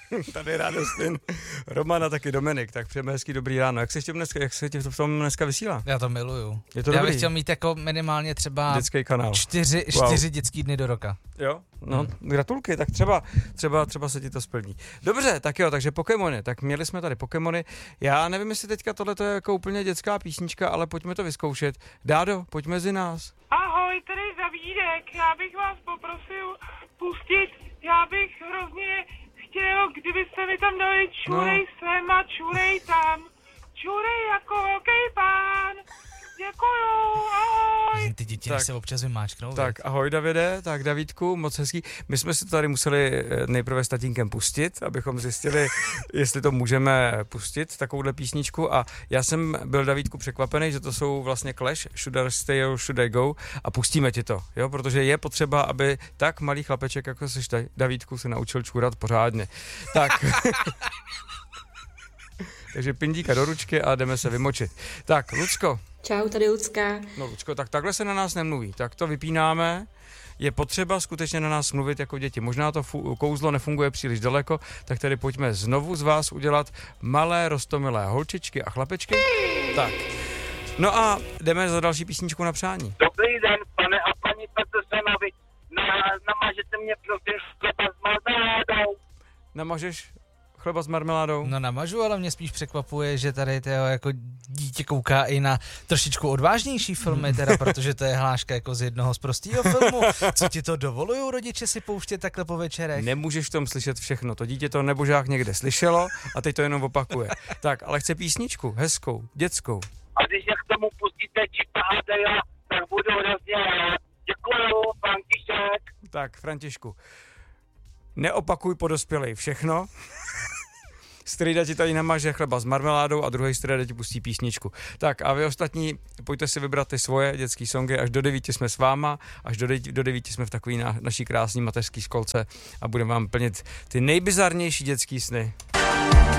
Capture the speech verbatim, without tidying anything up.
Tady Radostin, Roman a taky Dominik, tak přejeme hezký dobrý ráno. Jak se tě dneska, jak se tě v tom dneska vysílá? Já to miluju. Je to Já dobrý? bych chtěl mít jako minimálně třeba dětský kanál. Čtyři, Wow. čtyři dětský dny do roka. Jo, no, Hmm. gratulky, tak třeba, třeba, třeba se ti to splní. Dobře, tak jo, takže Pokémony, tak měli jsme tady Pokémony. Já nevím, jestli teďka tohle je jako úplně dětská písnička, ale pojďme to vyzkoušet. Dádo, pojď mezi nás. Ahoj, tady Davídek, já bych vás poprosil pustit, já bych hrozně chtěl, kdybyste mi tam dali čurej no. sem a čurej tam, čurej jako velký pán, děkuju, ahoj. Ty děti Tak. se občas vymáčknou. Tak ahoj Davide, tak Davídku, moc hezký. My jsme si to tady museli nejprve s tatínkem pustit, abychom zjistili, jestli to můžeme pustit, takovouhle písničku, a já jsem byl, Davídku, překvapený, že to jsou vlastně Clash, Should I Stay or Should I Go, a pustíme ti to, jo, protože je potřeba, aby tak malý chlapeček, jako jsi tady, Davídku, se naučil čůrat pořádně. Tak... Takže pindíka do ručky a jdeme se vymočit. Tak, Lucko. Čau, tady Lucka. No Lucko, tak takhle se na nás nemluví. Tak to vypínáme. Je potřeba skutečně na nás mluvit jako děti. Možná to fu- kouzlo nefunguje příliš daleko, tak tady pojďme znovu z vás udělat malé roztomilé holčičky a chlapečky. Tak. No a jdeme za další písničku na přání. Dobrý den, pane a paní Petersenovi. Na, namažete mě prosím chleba s marmeládou. Namažeš chleba s marmeládou? No namažu, ale mě spíš překvapuje, že tady tyjo, jako dítě kouká i na trošičku odvážnější filmy, teda, protože to je hláška jako z jednoho z prostýho filmu. Co ti to dovolují rodiče si pouštět takhle po večerech? Nemůžeš v tom slyšet všechno. To dítě to nebožák někde slyšelo a teď to jenom opakuje. Tak, ale chce písničku, hezkou, dětskou. A když k tomu pustíte Čipa a Dela, tak budu hrozně rád. Děkuju, František. Tak, Františku, neopakuj po dospělej všechno. Strýda ti tady namaže chleba s marmeládou a druhý strýda ti pustí písničku. Tak a vy ostatní, pojďte si vybrat ty svoje dětský songy, až do devíti jsme s váma, až do devíti, do devíti jsme v takový na, naší krásný mateřský školce a budeme vám plnit ty nejbizarnější dětský sny.